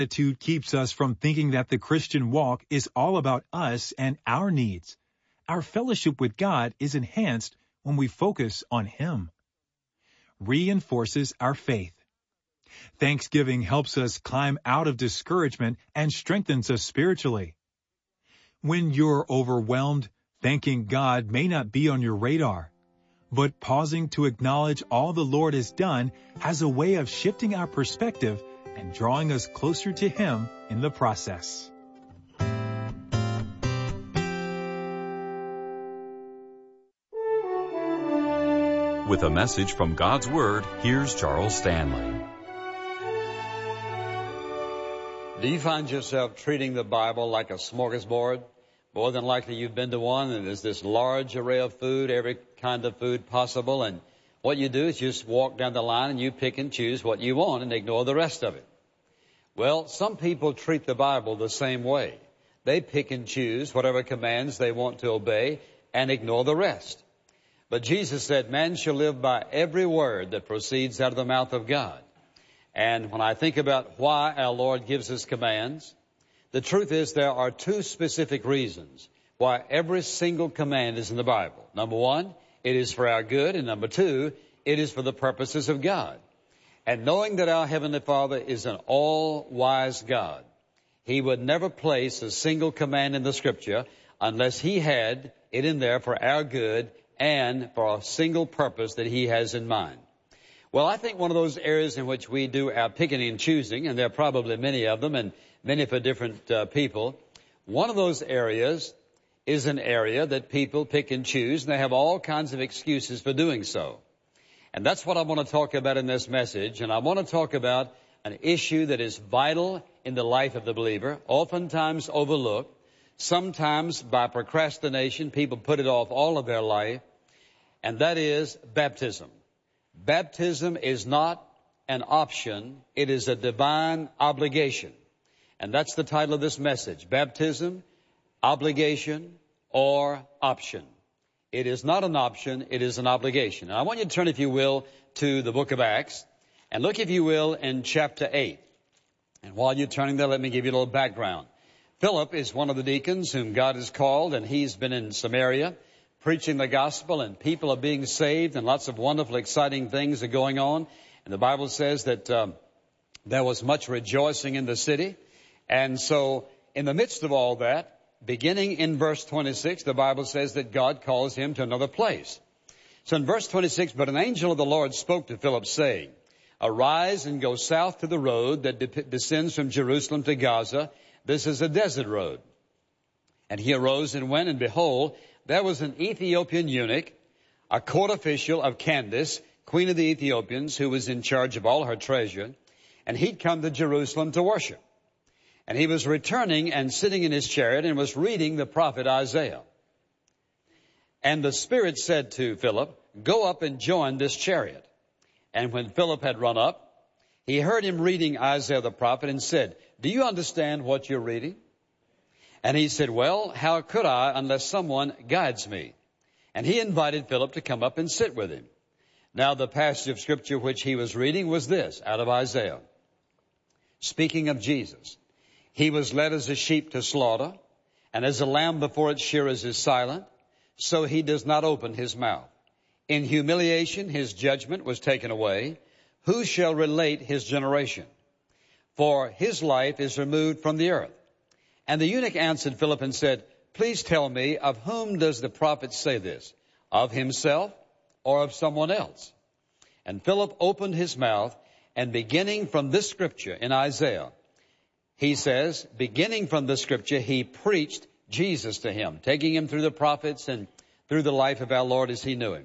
Attitude keeps us from thinking that the Christian walk is all about us and our needs. Our fellowship with God is enhanced when we focus on Him. Reinforces our faith. Thanksgiving helps us climb out of discouragement and strengthens us spiritually. When you're overwhelmed, thanking God may not be on your radar, but pausing to acknowledge all the Lord has done has a way of shifting our perspective and drawing us closer to Him in the process. With a message from God's Word, here's Charles Stanley. Do you find yourself treating the Bible like a smorgasbord? More than likely you've been to one, and there's this large array of food, every kind of food possible, and what you do is just walk down the line and you pick and choose what you want and ignore the rest of it. Well, some people treat the Bible the same way. They pick and choose whatever commands they want to obey and ignore the rest. But Jesus said, man shall live by every word that proceeds out of the mouth of God. And when I think about why our Lord gives us commands, the truth is there are two specific reasons why every single command is in the Bible. Number one, it is for our good, and number two, it is for the purposes of God. And knowing that our Heavenly Father is an all-wise God, He would never place a single command in the Scripture unless He had it in there for our good and for a single purpose that He has in mind. Well, I think one of those areas in which we do our picking and choosing, and there are probably many of them and many for different people, one of those areas is an area that people pick and choose, and they have all kinds of excuses for doing so. And that's what I want to talk about in this message. And I want to talk about an issue that is vital in the life of the believer, oftentimes overlooked. Sometimes by procrastination, people put it off all of their life, and that is baptism. Baptism is not an option. It is a divine obligation. And that's the title of this message, Baptism, Obligation, or Option. It is not an option, it is an obligation. And I want you to turn, if you will, to the book of Acts, and look, if you will, in chapter 8. And while you're turning there, let me give you a little background. Philip is one of the deacons whom God has called, and he's been in Samaria preaching the gospel, and people are being saved, and lots of wonderful, exciting things are going on. And the Bible says that there was much rejoicing in the city. And so in the midst of all that, beginning in verse 26, the Bible says that God calls him to another place. So in verse 26, but an angel of the Lord spoke to Philip, saying, arise and go south to the road that descends from Jerusalem to Gaza. This is a desert road. And he arose and went, and behold, there was an Ethiopian eunuch, a court official of Candace, queen of the Ethiopians, who was in charge of all her treasure. And he'd come to Jerusalem to worship. And he was returning and sitting in his chariot and was reading the prophet Isaiah. And the Spirit said to Philip, go up and join this chariot. And when Philip had run up, he heard him reading Isaiah the prophet and said, do you understand what you're reading? And he said, well, how could I unless someone guides me? And he invited Philip to come up and sit with him. Now the passage of Scripture which he was reading was this, out of Isaiah. Speaking of Jesus. He was led as a sheep to slaughter, and as a lamb before its shearers is silent, so he does not open his mouth. In humiliation his judgment was taken away. Who shall relate his generation? For his life is removed from the earth. And the eunuch answered Philip and said, please tell me, of whom does the prophet say this? Of himself or of someone else? And Philip opened his mouth, and beginning from this scripture in Isaiah, he says, beginning from the scripture, he preached Jesus to him, taking him through the prophets and through the life of our Lord as he knew him.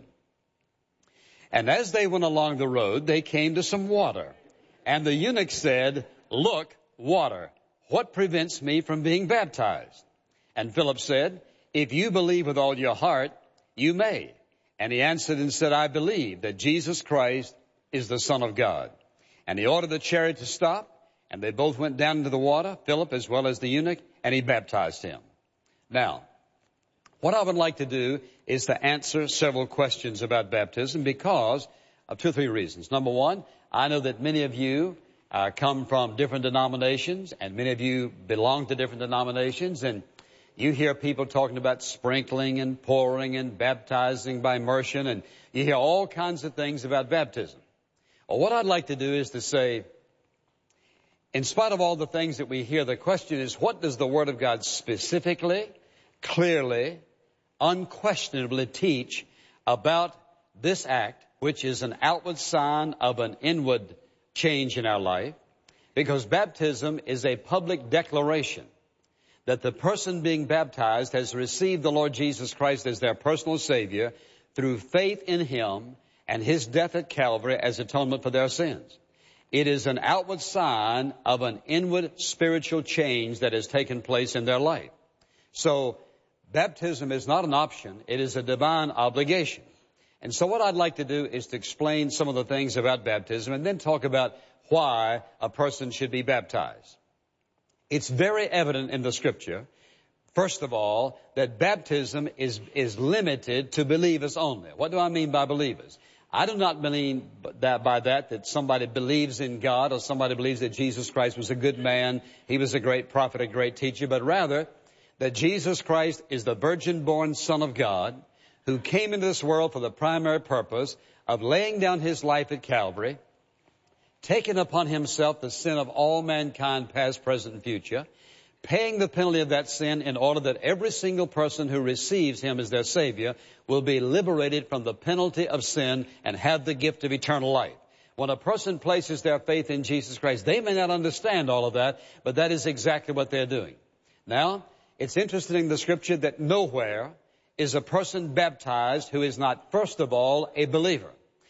And as they went along the road, they came to some water. And the eunuch said, look, water, what prevents me from being baptized? And Philip said, if you believe with all your heart, you may. And he answered and said, I believe that Jesus Christ is the Son of God. And he ordered the chariot to stop. And they both went down into the water, Philip as well as the eunuch, and he baptized him. Now, what I would like to do is to answer several questions about baptism because of two or three reasons. Number one, I know that many of you come from different denominations, and many of you belong to different denominations, and you hear people talking about sprinkling and pouring and baptizing by immersion, and you hear all kinds of things about baptism. Well, what I'd like to do is to say, in spite of all the things that we hear, the question is, what does the Word of God specifically, clearly, unquestionably teach about this act, which is an outward sign of an inward change in our life? Because baptism is a public declaration that the person being baptized has received the Lord Jesus Christ as their personal Savior through faith in Him and His death at Calvary as atonement for their sins. It is an outward sign of an inward spiritual change that has taken place in their life. So, baptism is not an option. It is a divine obligation. And so what I'd like to do is to explain some of the things about baptism and then talk about why a person should be baptized. It's very evident in the Scripture, first of all, that baptism is limited to believers only. What do I mean by believers? I do not mean that somebody believes in God or somebody believes that Jesus Christ was a good man, He was a great prophet, a great teacher, but rather that Jesus Christ is the virgin-born Son of God who came into this world for the primary purpose of laying down His life at Calvary, taking upon Himself the sin of all mankind, past, present, and future, paying the penalty of that sin in order that every single person who receives Him as their Savior will be liberated from the penalty of sin and have the gift of eternal life. When a person places their faith in Jesus Christ, they may not understand all of that, but that is exactly what they're doing. Now, it's interesting in the Scripture that nowhere is a person baptized who is not, first of all, a believer.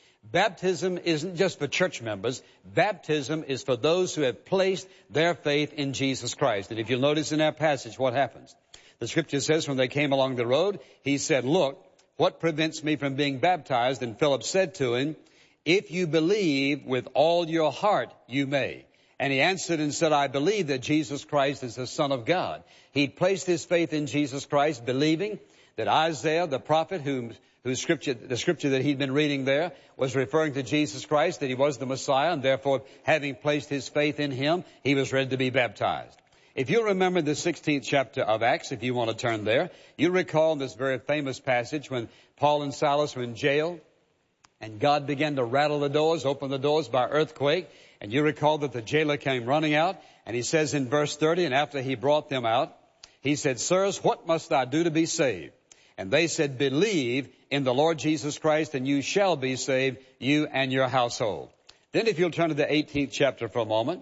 Baptism isn't just for church members. Baptism is for those who have placed their faith in Jesus Christ. And if you'll notice in our passage what happens. The Scripture says when they came along the road, He said, "Look, what prevents me from being baptized?" And Philip said to Him, "If you believe with all your heart, you may." And he answered and said, "I believe that Jesus Christ is the Son of God." He placed his faith in Jesus Christ, believing that Isaiah, the prophet, the scripture that he'd been reading there was referring to Jesus Christ, that He was the Messiah, and therefore, having placed his faith in Him, he was ready to be baptized. If you remember the 16th chapter of Acts, if you want to turn there, you recall this very famous passage when Paul and Silas were in jail, and God began to rattle the doors, open the doors by earthquake, and you recall that the jailer came running out, and he says in verse 30, and after he brought them out, he said, "Sirs, what must I do to be saved?" And they said, "Believe in the Lord Jesus Christ, and you shall be saved, you and your household." Then if you'll turn to the 18th chapter for a moment,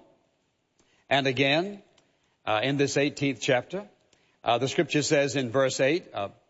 and again, in this 18th chapter, the Scripture says in verse 8,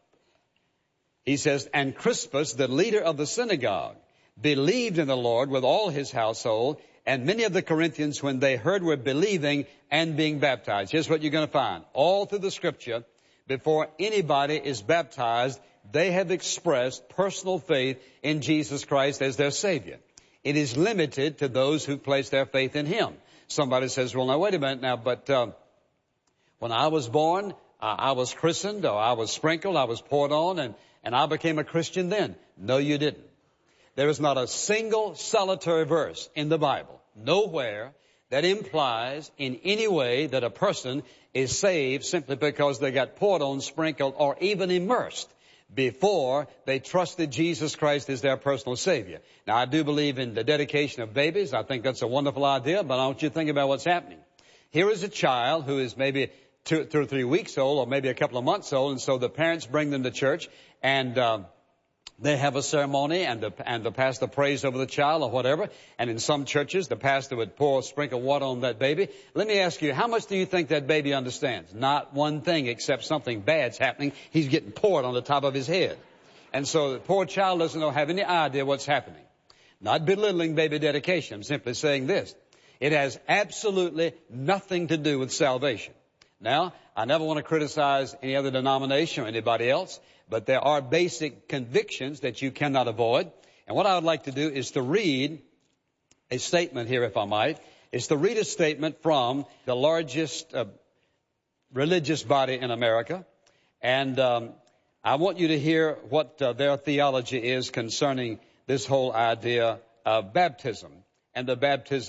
he says, "And Crispus, the leader of the synagogue, believed in the Lord with all his household, and many of the Corinthians, when they heard, were believing and being baptized." Here's what you're going to find. All through the Scripture, before anybody is baptized, they have expressed personal faith in Jesus Christ as their Savior. It is limited to those who place their faith in Him. Somebody says, "Well, now, wait a minute now, but when I was born, I was christened, or I was sprinkled, I was poured on, and I became a Christian then." No, you didn't. There is not a single solitary verse in the Bible, nowhere, that implies in any way that a person is saved simply because they got poured on, sprinkled, or even immersed before they trusted Jesus Christ as their personal Savior. Now, I do believe in the dedication of babies. I think that's a wonderful idea, but I want you to think about what's happening. Here is a child who is maybe 2 or 3 weeks old, or maybe a couple of months old, and so the parents bring them to church, and they have a ceremony, and the pastor prays over the child or whatever. And in some churches, the pastor would sprinkle water on that baby. Let me ask you, how much do you think that baby understands? Not one thing, except something bad's happening. He's getting poured on the top of his head. And so the poor child doesn't have any idea what's happening. Not belittling baby dedication. I'm simply saying this. It has absolutely nothing to do with salvation. Now, I never want to criticize any other denomination or anybody else, but there are basic convictions that you cannot avoid. And what I would like to do is to read a statement here, if I might. Is to read a statement from the largest religious body in America. And I want you to hear what their theology is concerning this whole idea of baptism and the baptism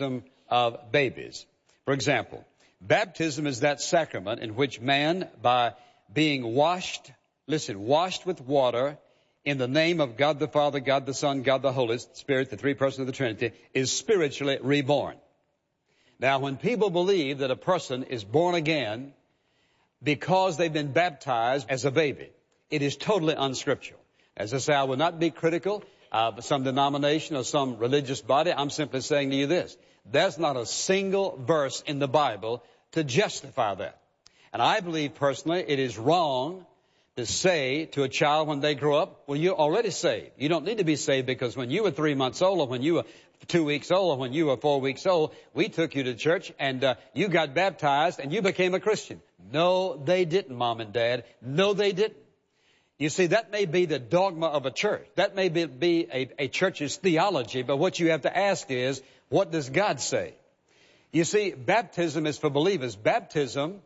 of babies. For example, baptism is that sacrament in which man, by being washed with water in the name of God the Father, God the Son, God the Holy Spirit, the three persons of the Trinity, is spiritually reborn. Now, when people believe that a person is born again because they've been baptized as a baby, it is totally unscriptural. As I say, I will not be critical of some denomination or some religious body. I'm simply saying to you this. There's not a single verse in the Bible to justify that. And I believe personally it is wrong to say to a child when they grow up, well, you're already saved. You don't need to be saved because when you were 3 months old or when you were 2 weeks old or when you were 4 weeks old, we took you to church and you got baptized and you became a Christian. No, they didn't, Mom and Dad. No, they didn't. You see, that may be the dogma of a church. That may be a church's theology, but what you have to ask is, what does God say? You see, baptism is for believers. Baptism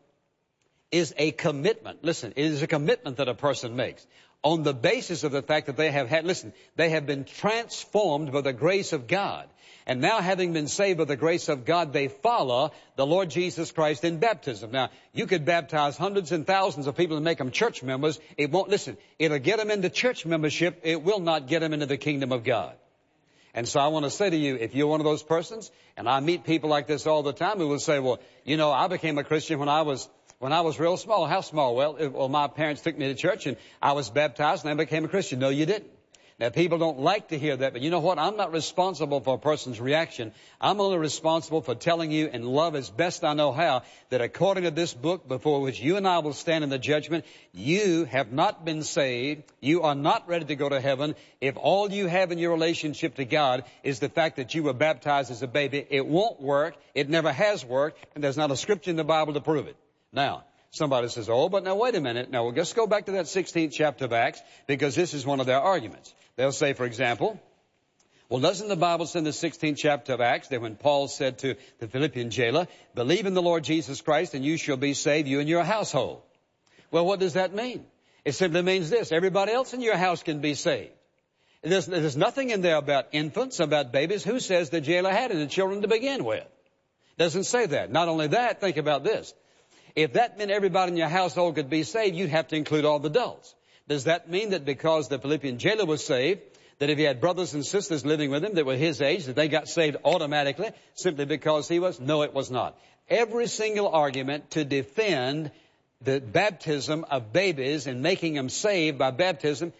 is a commitment. Listen, it is a commitment that a person makes on the basis of the fact that they have been transformed by the grace of God. And now, having been saved by the grace of God, they follow the Lord Jesus Christ in baptism. Now, you could baptize hundreds and thousands of people and make them church members. It'll get them into church membership. It will not get them into the kingdom of God. And so I want to say to you, if you're one of those persons, and I meet people like this all the time who will say, well, you know, I became a Christian when I was real small. How small? Well, my parents took me to church and I was baptized and I became a Christian. No, you didn't. Now, people don't like to hear that, but you know what? I'm not responsible for a person's reaction. I'm only responsible for telling you in love as best I know how that according to this book before which you and I will stand in the judgment, you have not been saved. You are not ready to go to heaven. If all you have in your relationship to God is the fact that you were baptized as a baby, it won't work. It never has worked, and there's not a scripture in the Bible to prove it. Now, somebody says, oh, but now wait a minute. Now, we'll just go back to that 16th chapter of Acts because this is one of their arguments. They'll say, for example, well, doesn't the Bible say in the 16th chapter of Acts that when Paul said to the Philippian jailer, believe in the Lord Jesus Christ and you shall be saved, you and your household? Well, what does that mean? It simply means this. Everybody else in your house can be saved. There's nothing in there about infants, about babies. Who says the jailer had any children to begin with? Doesn't say that. Not only that, think about this. If that meant everybody in your household could be saved, you'd have to include all the adults. Does that mean that because the Philippian jailer was saved, that if he had brothers and sisters living with him that were his age, that they got saved automatically simply because he was? No, it was not. Every single argument to defend the baptism of babies and making them saved by baptism,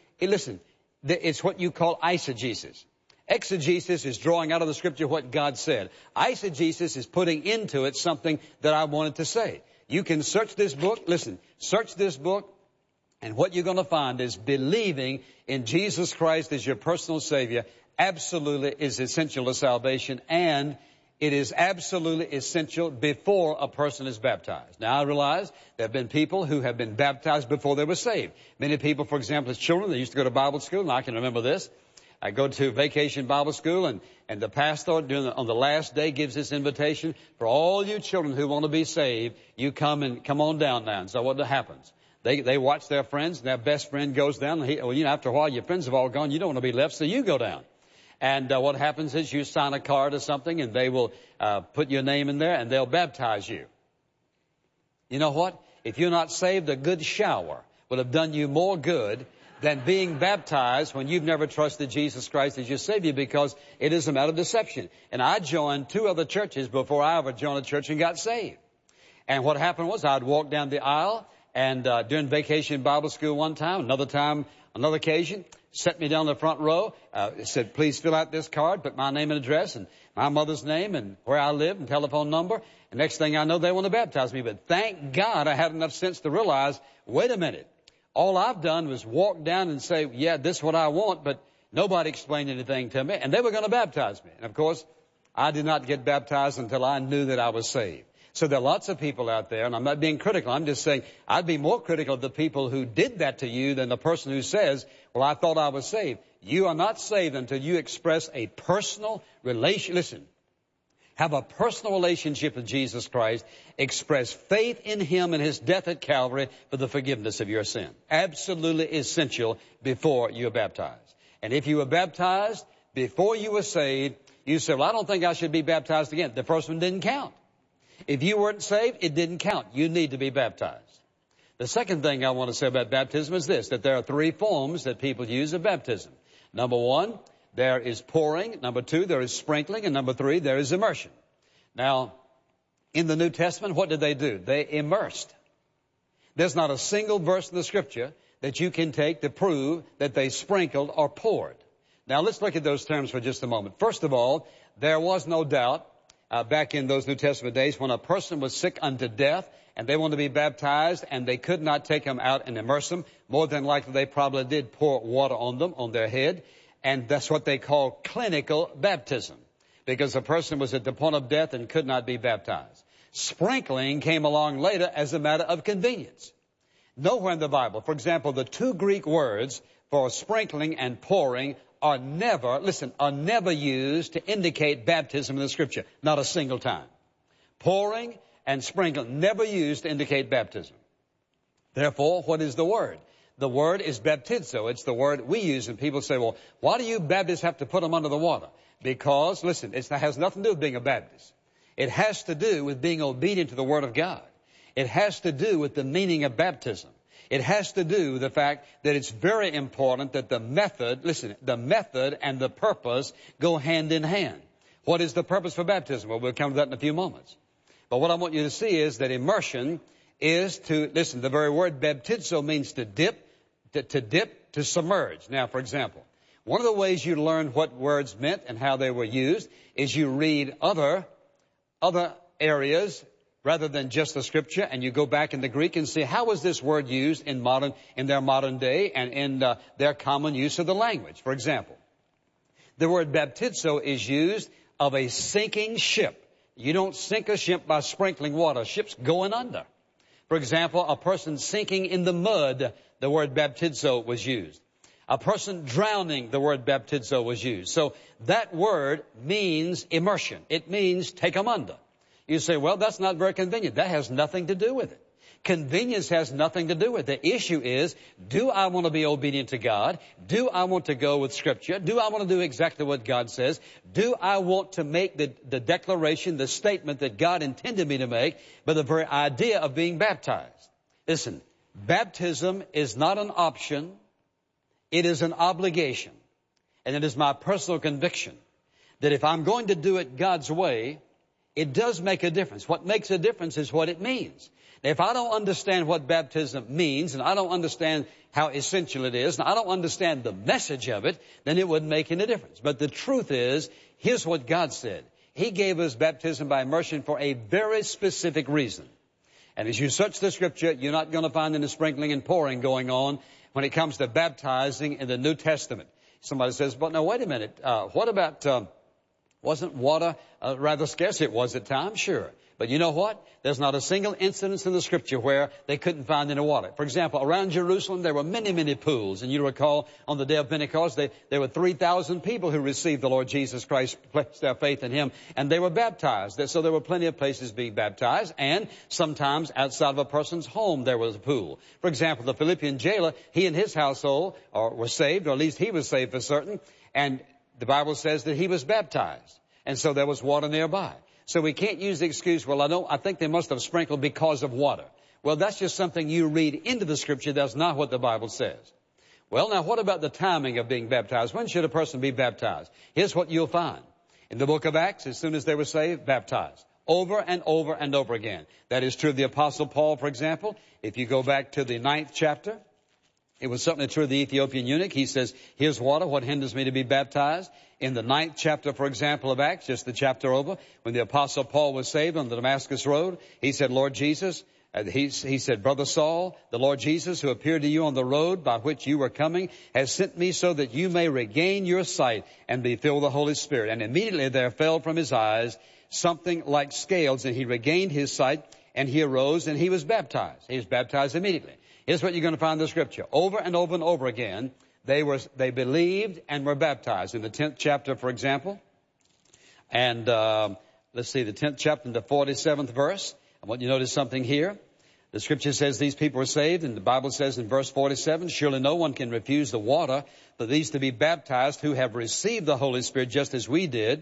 it's what you call eisegesis. Exegesis is drawing out of the scripture what God said. Eisegesis is putting into it something that I wanted to say. You can search this book. Search this book. And what you're going to find is believing in Jesus Christ as your personal Savior absolutely is essential to salvation, and it is absolutely essential before a person is baptized. Now, I realize there have been people who have been baptized before they were saved. Many people, for example, as children, they used to go to Bible school, and I can remember this. I go to vacation Bible school, and the pastor on the last day gives this invitation for all you children who want to be saved. You come on down now. And so what happens? They watch their friends, and their best friend goes down. After a while, your friends have all gone. You don't want to be left, so you go down. And what happens is you sign a card or something, and they will put your name in there, and they'll baptize you. You know what? If you're not saved, a good shower will have done you more good than being baptized when you've never trusted Jesus Christ as your Savior, because it is a matter of deception. And I joined 2 other churches before I ever joined a church and got saved. And what happened was I'd walk down the aisle, and during vacation Bible school one time, another occasion, set me down the front row, said, please fill out this card, put my name and address and my mother's name and where I live and telephone number. And next thing I know, they want to baptize me. But thank God I had enough sense to realize, wait a minute. All I've done was walk down and say, yeah, this is what I want, but nobody explained anything to me. And they were going to baptize me. And, of course, I did not get baptized until I knew that I was saved. So there are lots of people out there, and I'm not being critical. I'm just saying I'd be more critical of the people who did that to you than the person who says, well, I thought I was saved. You are not saved until you express a personal relation. Listen, have a personal relationship with Jesus Christ. Express faith in Him and His death at Calvary for the forgiveness of your sin. Absolutely essential before you are baptized. And if you were baptized before you were saved, You say, well, I don't think I should be baptized again. The first one didn't count. If you weren't saved, it didn't count. You need to be baptized. The second thing I want to say about baptism is this, that there are three forms that people use of baptism. Number one, there is pouring. Number two, there is sprinkling. And number three, there is immersion. Now, in the New Testament, what did they do? They immersed. There's not a single verse in the Scripture that you can take to prove that they sprinkled or poured. Now, let's look at those terms for just a moment. First of all, there was no doubt back in those New Testament days when a person was sick unto death and they wanted to be baptized and they could not take him out and immerse him. More than likely, they probably did pour water on them, on their head. And that's what they call clinical baptism, because the person was at the point of death and could not be baptized. Sprinkling came along later as a matter of convenience. Nowhere in the Bible, for example, the two Greek words for sprinkling and pouring are never used to indicate baptism in the Scripture. Not a single time. Pouring and sprinkling, never used to indicate baptism. Therefore, what is the word? The word is baptizo. It's the word we use. And people say, well, why do you Baptists have to put them under the water? Because, listen, it has nothing to do with being a Baptist. It has to do with being obedient to the Word of God. It has to do with the meaning of baptism. It has to do with the fact that it's very important that the method and the purpose go hand in hand. What is the purpose for baptism? Well, we'll come to that in a few moments. But what I want you to see is that immersion is to, listen, the very word baptizo means to dip, to submerge. Now, for example, one of the ways you learn what words meant and how they were used is you read other areas rather than just the Scripture, and you go back in the Greek and see how was this word used in their modern day and in their common use of the language. For example, the word baptizo is used of a sinking ship. You don't sink a ship by sprinkling water. A ship's going under. For example, a person sinking in the mud, the word baptizo was used. A person drowning, the word baptizo was used. So that word means immersion. It means take them under. You say, well, that's not very convenient. That has nothing to do with it. Convenience has nothing to do with it. The issue is, do I want to be obedient to God? Do I want to go with Scripture? Do I want to do exactly what God says? Do I want to make the declaration, the statement that God intended me to make by the very idea of being baptized? Listen, baptism is not an option. It is an obligation. And it is my personal conviction that if I'm going to do it God's way, it does make a difference. What makes a difference is what it means. Now, if I don't understand what baptism means, and I don't understand how essential it is, and I don't understand the message of it, then it wouldn't make any difference. But the truth is, here's what God said. He gave us baptism by immersion for a very specific reason. And as you search the Scripture, you're not going to find any sprinkling and pouring going on when it comes to baptizing in the New Testament. Somebody says, but now wait a minute, what about, wasn't water rather scarce? It was at times, sure. But you know what? There's not a single instance in the Scripture where they couldn't find any water. For example, around Jerusalem, there were many, many pools. And you recall, on the day of Pentecost, there were 3,000 people who received the Lord Jesus Christ, placed their faith in Him, and they were baptized. So there were plenty of places being baptized, and sometimes outside of a person's home there was a pool. For example, the Philippian jailer, he and his household were saved, or at least he was saved for certain, and the Bible says that he was baptized. And so there was water nearby. So we can't use the excuse, well, I think they must have sprinkled because of water. Well, that's just something you read into the Scripture. That's not what the Bible says. Well, now, what about the timing of being baptized? When should a person be baptized? Here's what you'll find. In the book of Acts, as soon as they were saved, baptized. Over and over and over again. That is true of the Apostle Paul, for example. If you go back to the 9th chapter, it was certainly true of the Ethiopian eunuch. He says, here's water. What hinders me to be baptized? In the 9th chapter, for example, of Acts, just the chapter over, when the Apostle Paul was saved on the Damascus Road, he said, Lord Jesus, he said, Brother Saul, the Lord Jesus who appeared to you on the road by which you were coming has sent me so that you may regain your sight and be filled with the Holy Spirit. And immediately there fell from his eyes something like scales, and he regained his sight, and he arose, and he was baptized. He was baptized immediately. Here's what you're going to find in the Scripture. Over and over and over again, they believed and were baptized. In the 10th chapter, for example, and let's see, the 10th chapter and the 47th verse. I want you to notice something here. The Scripture says these people were saved, and the Bible says in verse 47, surely no one can refuse the water for these to be baptized who have received the Holy Spirit just as we did.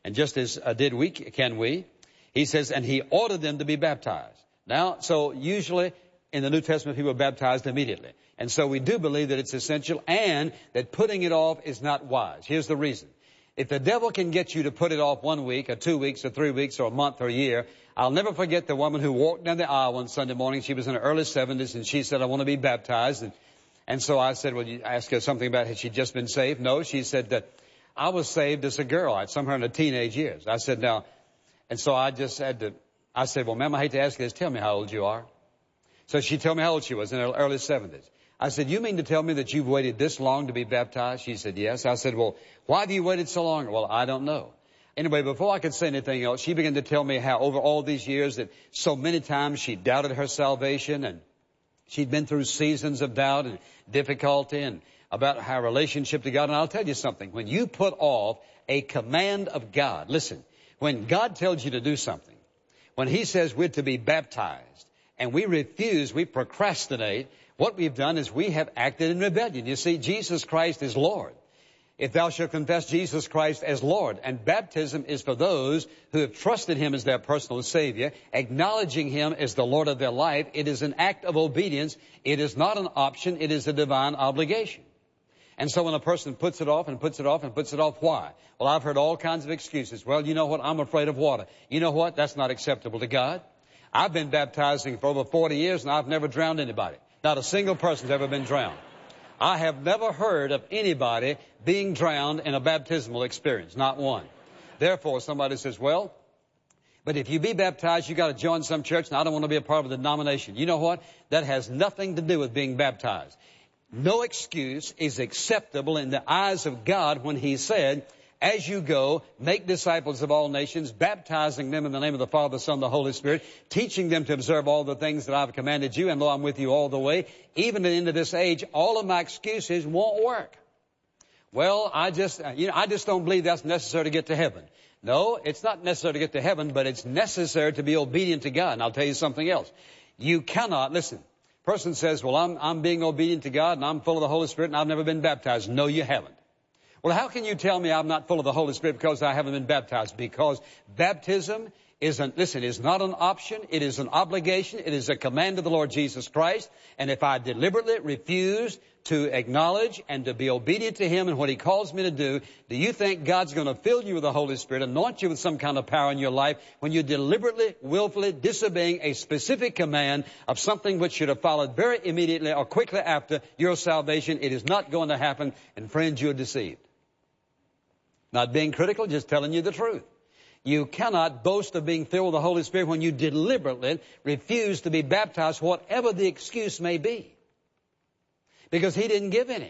And just as can we? He says, and he ordered them to be baptized. Now, so usually in the New Testament, people are baptized immediately. And so we do believe that it's essential and that putting it off is not wise. Here's the reason. If the devil can get you to put it off 1 week or 2 weeks or 3 weeks or a month or a year, I'll never forget the woman who walked down the aisle one Sunday morning. She was in her early 70s and she said, I want to be baptized. And so I said, well, you ask her something about had she just been saved? No, she said that I was saved as a girl, somewhere in the teenage years. I said, now, and so I just I said, well, ma'am, I hate to ask you this. Tell me how old you are. So she told me how old she was in her early 70s. I said, you mean to tell me that you've waited this long to be baptized? She said, yes. I said, well, why have you waited so long? Well, I don't know. Anyway, before I could say anything else, she began to tell me how over all these years that so many times she doubted her salvation and she'd been through seasons of doubt and difficulty and about her relationship to God. And I'll tell you something. When you put off a command of God, listen, when God tells you to do something, when he says we're to be baptized and we refuse, we procrastinate, what we've done is we have acted in rebellion. You see, Jesus Christ is Lord. If thou shalt confess Jesus Christ as Lord, and baptism is for those who have trusted him as their personal Savior, acknowledging him as the Lord of their life, it is an act of obedience. It is not an option. It is a divine obligation. And so when a person puts it off and puts it off and puts it off, why? Well, I've heard all kinds of excuses. Well, you know what? I'm afraid of water. You know what? That's not acceptable to God. I've been baptizing for over 40 years and I've never drowned anybody. Not a single person's ever been drowned. I have never heard of anybody being drowned in a baptismal experience. Not one. Therefore, somebody says, well, but if you be baptized, you got to join some church and I don't want to be a part of the denomination. You know what? That has nothing to do with being baptized. No excuse is acceptable in the eyes of God when he said, as you go, make disciples of all nations, baptizing them in the name of the Father, the Son, and the Holy Spirit, teaching them to observe all the things that I've commanded you, and lo, I'm with you all the way. Even to the end of this age, all of my excuses won't work. Well, I just don't believe that's necessary to get to heaven. No, it's not necessary to get to heaven, but it's necessary to be obedient to God. And I'll tell you something else. You cannot, listen, person says, well, I'm being obedient to God and I'm full of the Holy Spirit and I've never been baptized. No, you haven't. Well, how can you tell me I'm not full of the Holy Spirit because I haven't been baptized? Because baptism is not an option. It is an obligation. It is a command of the Lord Jesus Christ. And if I deliberately refuse to acknowledge and to be obedient to him and what he calls me to do you think God's going to fill you with the Holy Spirit, anoint you with some kind of power in your life when you're deliberately, willfully disobeying a specific command of something which should have followed very immediately or quickly after your salvation? It is not going to happen. And friends, you're deceived. Not being critical, just telling you the truth. You cannot boast of being filled with the Holy Spirit when you deliberately refuse to be baptized, whatever the excuse may be. Because he didn't give any.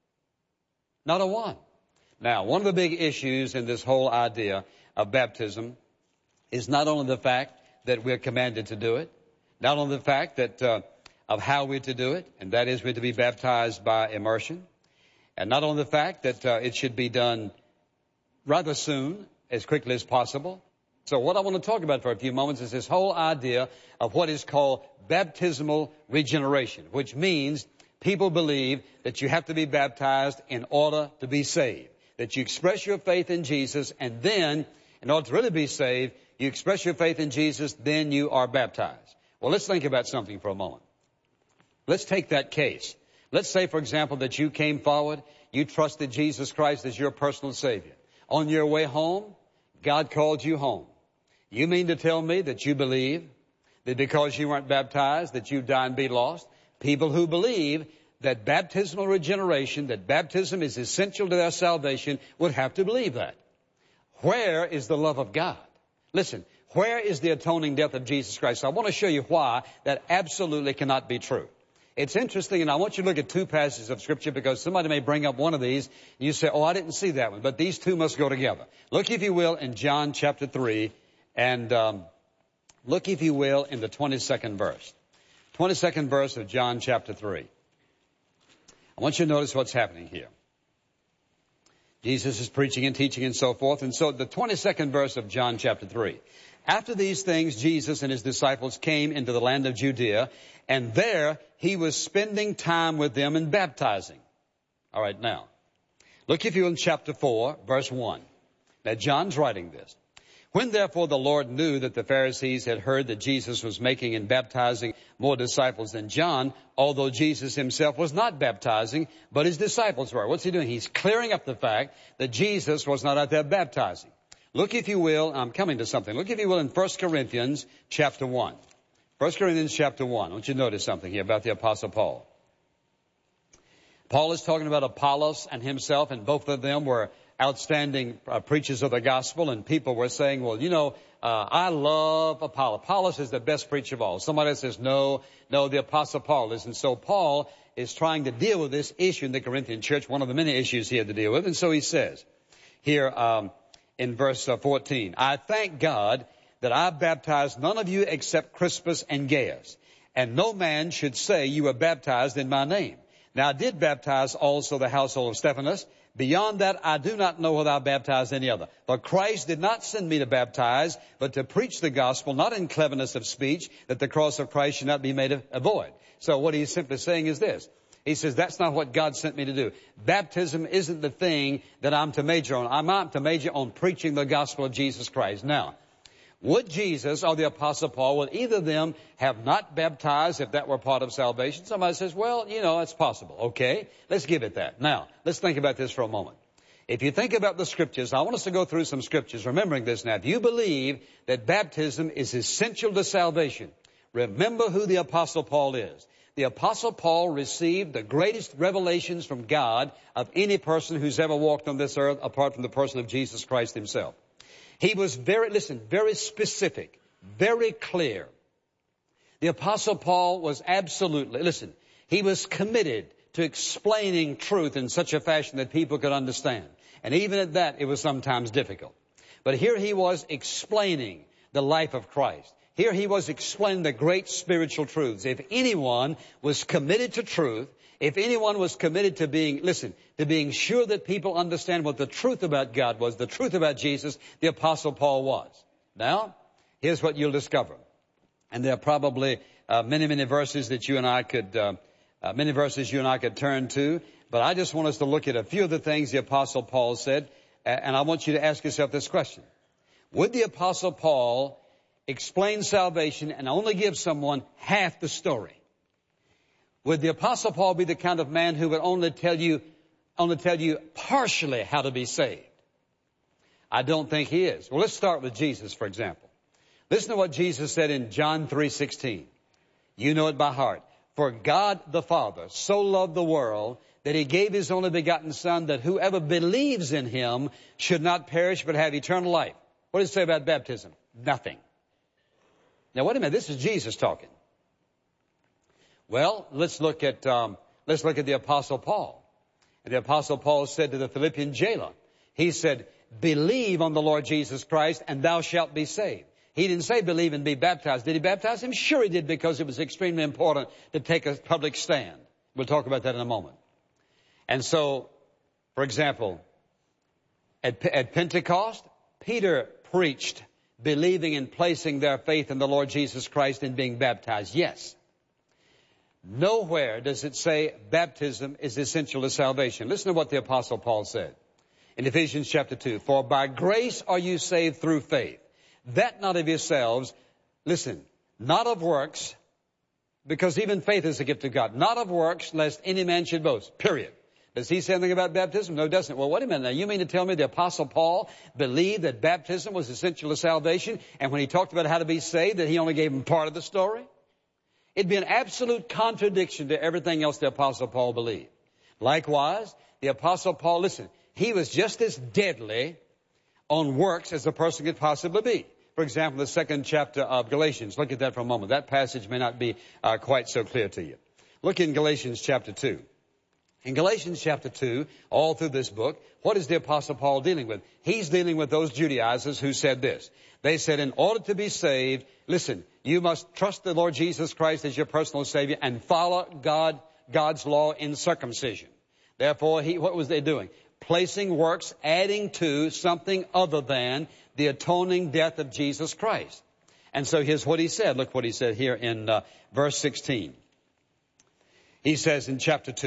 Not a one. Now, one of the big issues in this whole idea of baptism is not only the fact that we're commanded to do it, not only the fact that of how we're to do it, and that is we're to be baptized by immersion, and not only the fact that it should be done rather soon, as quickly as possible. So what I want to talk about for a few moments is this whole idea of what is called baptismal regeneration, which means people believe that you have to be baptized in order to be saved, that you express your faith in Jesus, and then, in order to really be saved, you express your faith in Jesus, then you are baptized. Well, let's think about something for a moment. Let's take that case. Let's say, for example, that you came forward, you trusted Jesus Christ as your personal Savior. On your way home, God called you home. You mean to tell me that you believe that because you weren't baptized, that you die and be lost? People who believe that baptismal regeneration, that baptism is essential to their salvation, would have to believe that. Where is the love of God? Listen, where is the atoning death of Jesus Christ? I want to show you why that absolutely cannot be true. It's interesting, and I want you to look at two passages of Scripture because somebody may bring up one of these, and you say, oh, I didn't see that one. But these two must go together. Look, if you will, in John chapter 3, and look, if you will, in the 22nd verse. 22nd verse of John chapter 3. I want you to notice what's happening here. Jesus is preaching and teaching and so forth. And so the 22nd verse of John chapter 3. After these things, Jesus and his disciples came into the land of Judea, and there he was spending time with them and baptizing. All right, now, look if you will in chapter 4, verse 1. Now, John's writing this. When therefore the Lord knew that the Pharisees had heard that Jesus was making and baptizing more disciples than John, although Jesus himself was not baptizing, but his disciples were. What's he doing? He's clearing up the fact that Jesus was not out there baptizing. Look, if you will, I'm coming to something. Look, if you will, in 1 Corinthians chapter 1. 1 Corinthians chapter 1. I want you to notice something here about the Apostle Paul. Paul is talking about Apollos and himself, and both of them were outstanding preachers of the gospel, and people were saying, well, I love Apollos. Apollos is the best preacher of all. Somebody says, no, the Apostle Paul is. And so Paul is trying to deal with this issue in the Corinthian church, one of the many issues he had to deal with. And so he says here in verse 14, I thank God that I baptized none of you except Crispus and Gaius, and no man should say you were baptized in my name. Now I did baptize also the household of Stephanas. Beyond that, I do not know whether I baptized any other. For Christ did not send me to baptize, but to preach the gospel, not in cleverness of speech, that the cross of Christ should not be made a void. So what he's simply saying is this. He says, that's not what God sent me to do. Baptism isn't the thing that I'm to major on. I'm to major on preaching the gospel of Jesus Christ. Now, would Jesus or the Apostle Paul, would either of them have not baptized if that were part of salvation? Somebody says, well, it's possible. Okay, let's give it that. Now, let's think about this for a moment. If you think about the Scriptures, I want us to go through some Scriptures, remembering this now. If you believe that baptism is essential to salvation, remember who the Apostle Paul is. The Apostle Paul received the greatest revelations from God of any person who's ever walked on this earth apart from the person of Jesus Christ himself. He was very specific, very clear. The Apostle Paul was he was committed to explaining truth in such a fashion that people could understand. And even at that, it was sometimes difficult. But here he was explaining the life of Christ. Here he was explaining the great spiritual truths. If anyone was committed to truth, if anyone was committed to being sure that people understand what the truth about God was, the truth about Jesus, the Apostle Paul was. Now, here's what you'll discover. And there are probably many verses that you and I could turn to. But I just want us to look at a few of the things the Apostle Paul said. And I want you to ask yourself this question. Would the Apostle Paul explain salvation and only give someone half the story? Would the Apostle Paul be the kind of man who would only tell you partially how to be saved? I don't think he is. Well, let's start with Jesus, for example. Listen to what Jesus said in John 3:16. You know it by heart. For God the Father so loved the world that he gave his only begotten Son, that whoever believes in him should not perish but have eternal life. What does it say about baptism? Nothing. Now, wait a minute. This is Jesus talking. Well, let's look at the Apostle Paul. And the Apostle Paul said to the Philippian jailer, he said, believe on the Lord Jesus Christ and thou shalt be saved. He didn't say believe and be baptized. Did he baptize him? Sure he did, because it was extremely important to take a public stand. We'll talk about that in a moment. And so, for example, at Pentecost, Peter preached believing and placing their faith in the Lord Jesus Christ and being baptized. Yes. Nowhere does it say baptism is essential to salvation. Listen to what the Apostle Paul said in Ephesians chapter 2. For by grace are you saved through faith, that not of yourselves, not of works, because even faith is a gift of God, not of works, lest any man should boast, period. Does he say anything about baptism? No, he doesn't. Well, wait a minute now. You mean to tell me the Apostle Paul believed that baptism was essential to salvation, and when he talked about how to be saved, that he only gave him part of the story? It'd be an absolute contradiction to everything else the Apostle Paul believed. Likewise, the Apostle Paul, he was just as deadly on works as a person could possibly be. For example, the 2nd chapter of Galatians. Look at that for a moment. That passage may not be quite so clear to you. Look in Galatians chapter 2. In Galatians chapter 2, all through this book, what is the Apostle Paul dealing with? He's dealing with those Judaizers who said this. They said, in order to be saved, you must trust the Lord Jesus Christ as your personal Savior and follow God's law in circumcision. Therefore, what was they doing? Placing works, adding to something other than the atoning death of Jesus Christ. And so here's what he said. Look what he said here in verse 16. He says in chapter 2,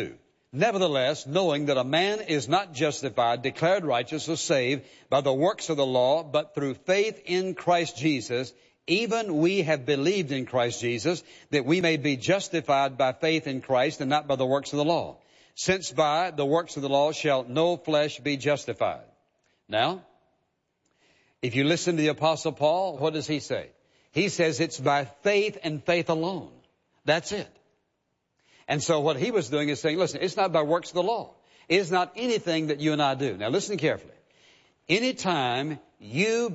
Nevertheless, knowing that a man is not justified, declared righteous, or saved by the works of the law, but through faith in Christ Jesus, even we have believed in Christ Jesus, that we may be justified by faith in Christ and not by the works of the law. Since by the works of the law shall no flesh be justified. Now, if you listen to the Apostle Paul, what does he say? He says it's by faith and faith alone. That's it. And so what he was doing is saying, listen, it's not by works of the law. It is not anything that you and I do. Now listen carefully. Anytime you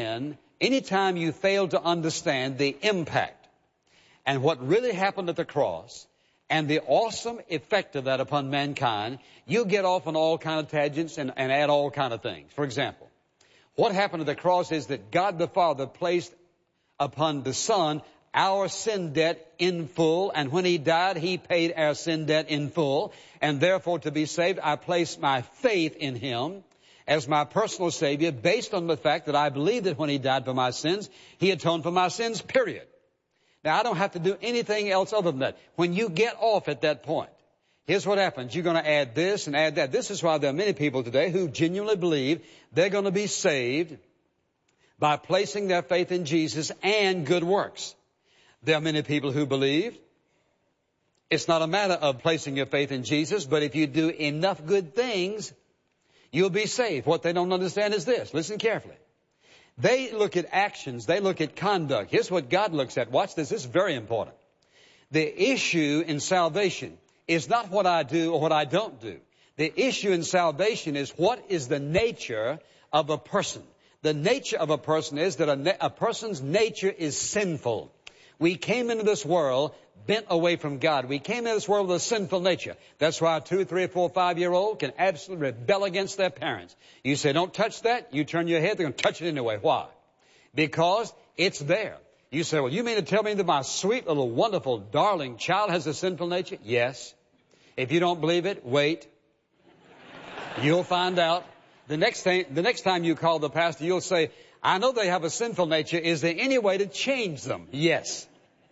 fail to understand the impact and what really happened at the cross and the awesome effect of that upon mankind, you get off on all kind of tangents and add all kind of things. For example, what happened at the cross is that God the Father placed upon the Son our sin debt in full, and when He died, He paid our sin debt in full, and therefore to be saved, I place my faith in Him as my personal Savior based on the fact that I believe that when He died for my sins, He atoned for my sins, period. Now, I don't have to do anything else other than that. When you get off at that point, here's what happens. You're going to add this and add that. This is why there are many people today who genuinely believe they're going to be saved by placing their faith in Jesus and good works. There are many people who believe it's not a matter of placing your faith in Jesus, but if you do enough good things, you'll be saved. What they don't understand is this. Listen carefully. They look at actions. They look at conduct. Here's what God looks at. Watch this. This is very important. The issue in salvation is not what I do or what I don't do. The issue in salvation is what is the nature of a person. The nature of a person is that a person's nature is sinful. We came into this world bent away from God. We came into this world with a sinful nature. That's why a 2, 3, 4, 5-year-old can absolutely rebel against their parents. You say, don't touch that. You turn your head, they're going to touch it anyway. Why? Because it's there. You say, well, you mean to tell me that my sweet little wonderful darling child has a sinful nature? Yes. If you don't believe it, wait. You'll find out. The next time you call the pastor, you'll say, I know they have a sinful nature. Is there any way to change them? Yes.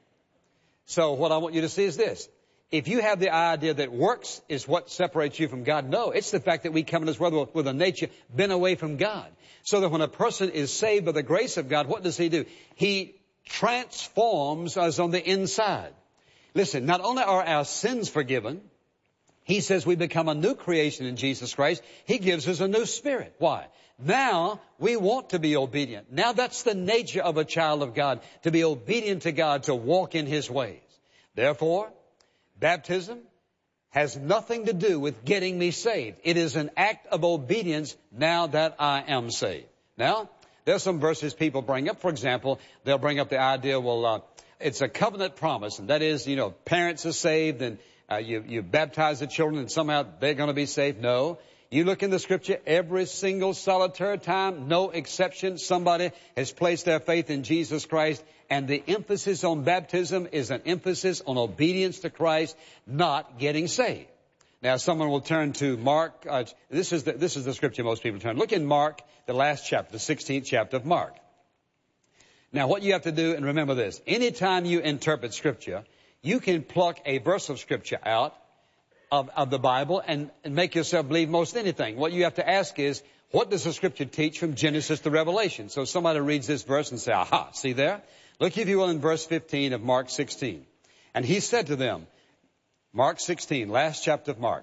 So what I want you to see is this. If you have the idea that works is what separates you from God, no, it's the fact that we come in this world with a nature bent away from God. So that when a person is saved by the grace of God, what does He do? He transforms us on the inside. Listen, not only are our sins forgiven, He says we become a new creation in Jesus Christ. He gives us a new spirit. Why? Now we want to be obedient. Now that's the nature of a child of God, to be obedient to God, to walk in His ways. Therefore, baptism has nothing to do with getting me saved. It is an act of obedience now that I am saved. Now, there's some verses people bring up. For example, they'll bring up the idea, it's a covenant promise, and that is, parents are saved and you baptize the children and somehow they're going to be saved. No. You look in the Scripture, every single solitary time, no exception, somebody has placed their faith in Jesus Christ, and the emphasis on baptism is an emphasis on obedience to Christ, not getting saved. Now, someone will turn to Mark. This is the Scripture most people turn. Look in Mark, the last chapter, the 16th chapter of Mark. Now, what you have to do, and remember this, anytime you interpret Scripture, you can pluck a verse of Scripture out of the Bible and make yourself believe most anything. What you have to ask is, what does the Scripture teach from Genesis to Revelation? So somebody reads this verse and say, aha, see there? Look, if you will, in verse 15 of Mark 16. And He said to them, Mark 16, last chapter of Mark,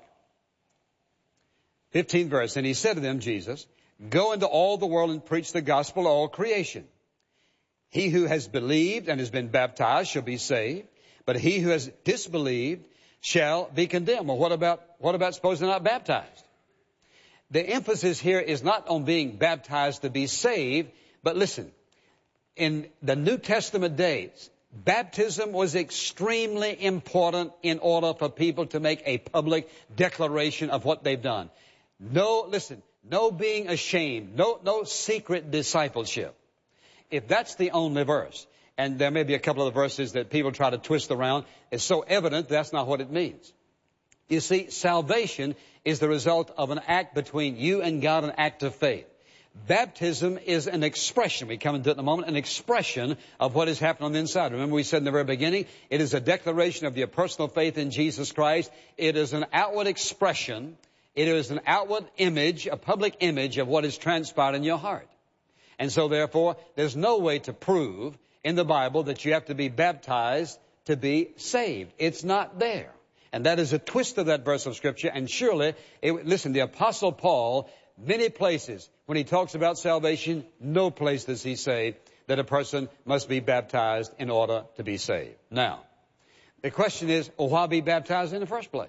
15th verse, and He said to them, Jesus, go into all the world and preach the gospel to all creation. He who has believed and has been baptized shall be saved, but he who has disbelieved shall be condemned. Well, what about suppose they're not baptized? The emphasis here is not on being baptized to be saved, but listen, in the New Testament days, baptism was extremely important in order for people to make a public declaration of what they've done. No being ashamed, no secret discipleship. If that's the only verse, and there may be a couple of verses that people try to twist around, it's so evident that's not what it means. You see, salvation is the result of an act between you and God, an act of faith. Baptism is an expression. We come into it in a moment. An expression of what has happened on the inside. Remember we said in the very beginning, it is a declaration of your personal faith in Jesus Christ. It is an outward expression. It is an outward image, a public image of what has transpired in your heart. And so therefore, there's no way to prove in the Bible that you have to be baptized to be saved. It's not there. And that is a twist of that verse of Scripture. And surely, listen, the Apostle Paul, many places, when he talks about salvation, no place does he say that a person must be baptized in order to be saved. Now, the question is, well, why be baptized in the first place?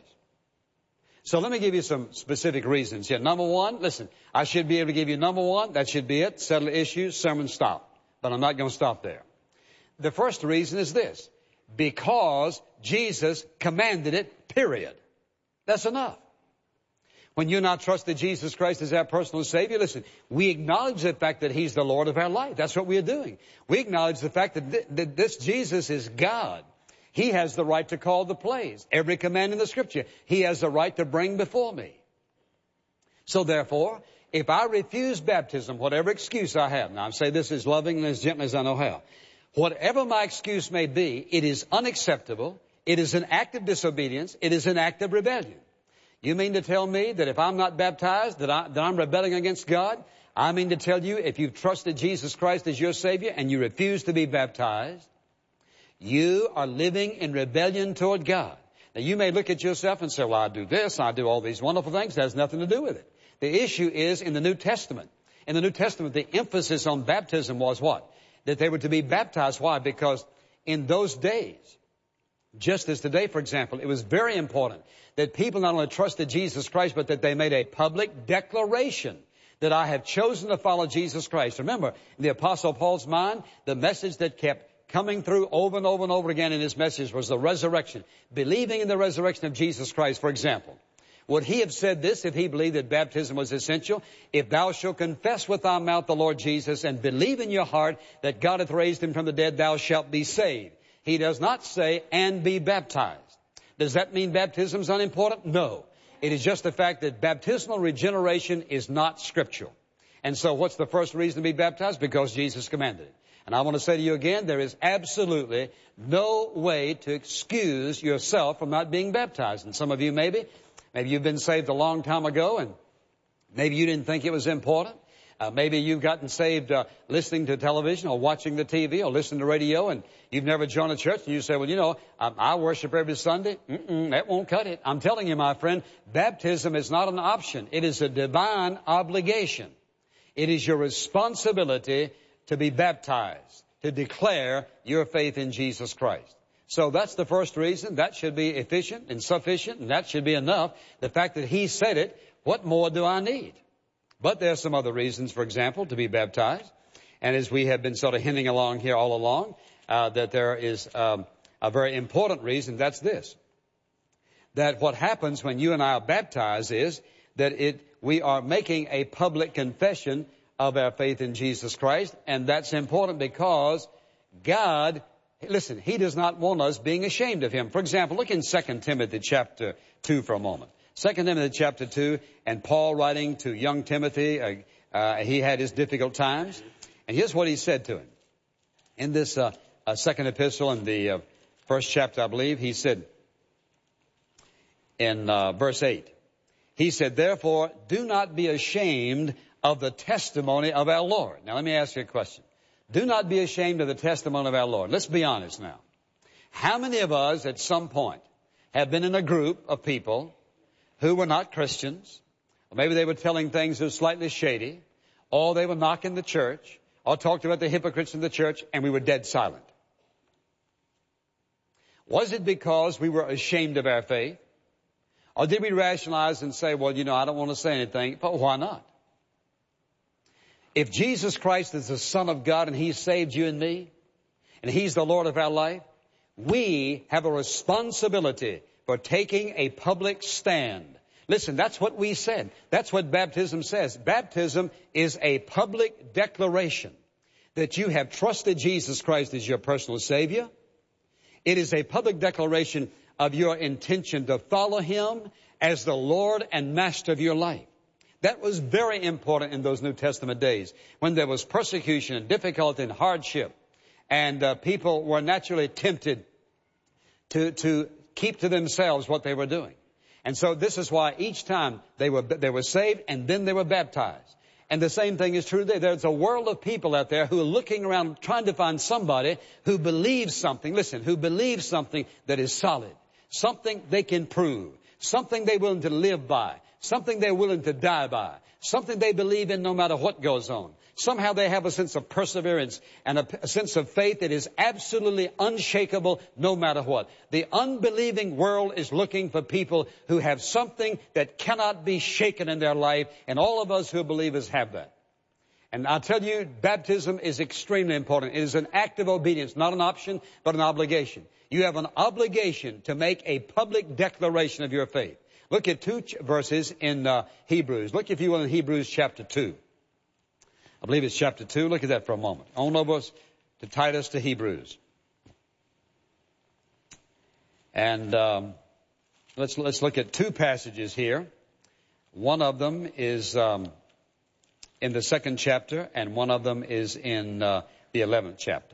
So let me give you some specific reasons here. Number one, listen, I should be able to give you number one. That should be it. Settle the issue, sermon stop. But I'm not going to stop there. The first reason is this. Because Jesus commanded it, period. That's enough. When you and I trusted Jesus Christ as our personal Savior, listen, we acknowledge the fact that He's the Lord of our life. That's what we are doing. We acknowledge the fact that this Jesus is God. He has the right to call the plays. Every command in the Scripture, He has the right to bring before me. So therefore, if I refuse baptism, whatever excuse I have, now I say this as loving and as gently as I know how, whatever my excuse may be, it is unacceptable. It is an act of disobedience. It is an act of rebellion. You mean to tell me that if I'm not baptized, that I'm rebelling against God? I mean to tell you, if you've trusted Jesus Christ as your Savior and you refuse to be baptized, you are living in rebellion toward God. Now, you may look at yourself and say, well, I do this, I do all these wonderful things. That has nothing to do with it. The issue is in the New Testament. In the New Testament, the emphasis on baptism was what? That they were to be baptized. Why? Because in those days, just as today, for example, it was very important that people not only trusted Jesus Christ, but that they made a public declaration that I have chosen to follow Jesus Christ. Remember, in the Apostle Paul's mind, the message that kept coming through over and over and over again in his message was the resurrection. Believing in the resurrection of Jesus Christ, for example. Would he have said this if he believed that baptism was essential? If thou shalt confess with thy mouth the Lord Jesus and believe in your heart that God hath raised him from the dead, thou shalt be saved. He does not say, and be baptized. Does that mean baptism is unimportant? No. It is just the fact that baptismal regeneration is not scriptural. And so what's the first reason to be baptized? Because Jesus commanded it. And I want to say to you again, there is absolutely no way to excuse yourself from not being baptized. And some of you maybe you've been saved a long time ago and maybe you didn't think it was important. Maybe you've gotten saved listening to television or watching the TV or listening to radio and you've never joined a church and you say, well, you know, I worship every Sunday. That won't cut it. I'm telling you, my friend, baptism is not an option. It is a divine obligation. It is your responsibility to be baptized, to declare your faith in Jesus Christ. So that's the first reason. That should be efficient and sufficient, and that should be enough. The fact that He said it, what more do I need? But there are some other reasons, for example, to be baptized. And as we have been sort of hinting along here all along, that there is a very important reason. That's this. That what happens when you and I are baptized is that we are making a public confession of our faith in Jesus Christ. And that's important because God, listen, He does not want us being ashamed of Him. For example, look in 2 Timothy chapter 2 for a moment. 2 Timothy chapter 2, and Paul writing to young Timothy, he had his difficult times. And here's what he said to him. In this second epistle, in the first chapter, I believe, he said, in verse 8, he said, therefore, do not be ashamed of the testimony of our Lord. Now, let me ask you a question. Do not be ashamed of the testimony of our Lord. Let's be honest now. How many of us at some point have been in a group of people who were not Christians, or maybe they were telling things that were slightly shady, or they were knocking the church, or talked about the hypocrites in the church, and we were dead silent? Was it because we were ashamed of our faith? Or did we rationalize and say, well, you know, I don't want to say anything, but why not? If Jesus Christ is the Son of God and He saved you and me, and He's the Lord of our life, we have a responsibility for taking a public stand. Listen, that's what we said. That's what baptism says. Baptism is a public declaration that you have trusted Jesus Christ as your personal Savior. It is a public declaration of your intention to follow Him as the Lord and Master of your life. That was very important in those New Testament days when there was persecution and difficulty and hardship. And people were naturally tempted to keep to themselves what they were doing. And so this is why each time they were saved and then they were baptized. And the same thing is true today. There's a world of people out there who are looking around trying to find somebody who believes something, listen, who believes something that is solid, something they can prove, something they're willing to live by, something they're willing to die by, something they believe in no matter what goes on. Somehow they have a sense of perseverance and a sense of faith that is absolutely unshakable no matter what. The unbelieving world is looking for people who have something that cannot be shaken in their life, and all of us who are believers have that. And I tell you, baptism is extremely important. It is an act of obedience, not an option, but an obligation. You have an obligation to make a public declaration of your faith. Look at 2 verses in Hebrews. Look, if you will, in Hebrews chapter 2. I believe it's chapter 2. Look at that for a moment. On over to Titus to Hebrews. And let's look at 2 passages here. One of them is in the 2nd chapter, and one of them is in the 11th chapter.